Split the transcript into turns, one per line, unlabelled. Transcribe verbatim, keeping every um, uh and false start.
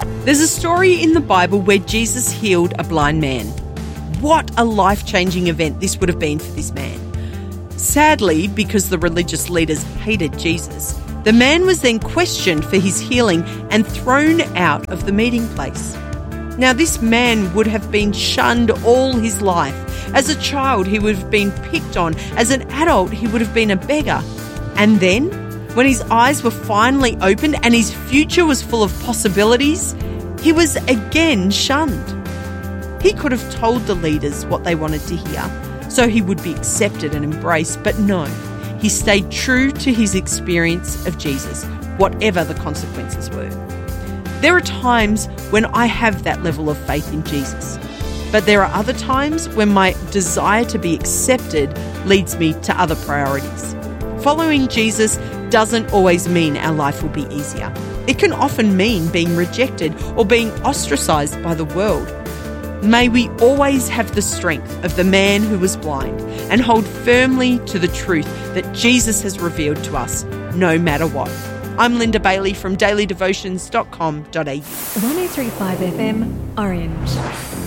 There's a story in the Bible where Jesus healed a blind man. What a life-changing event this would have been for this man. Sadly, because the religious leaders hated Jesus, the man was then questioned for his healing and thrown out of the meeting place. Now, this man would have been shunned all his life. As a child, he would have been picked on. As an adult, he would have been a beggar. And then, when his eyes were finally opened and his future was full of possibilities, he was again shunned. He could have told the leaders what they wanted to hear, so he would be accepted and embraced, but no, he stayed true to his experience of Jesus, whatever the consequences were. There are times when I have that level of faith in Jesus, but there are other times when my desire to be accepted leads me to other priorities. Following Jesus doesn't always mean our life will be easier. It can often mean being rejected or being ostracized by the world. May we always have the strength of the man who was blind and hold firmly to the truth that Jesus has revealed to us, no matter what. I'm Linda Bailey from daily devotions dot com dot a u.
one oh three point five F M, Orange.